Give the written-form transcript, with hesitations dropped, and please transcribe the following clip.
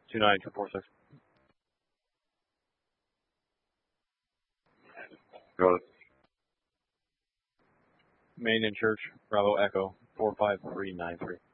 29246. Got it. Main and Church, Bravo Echo, 45393.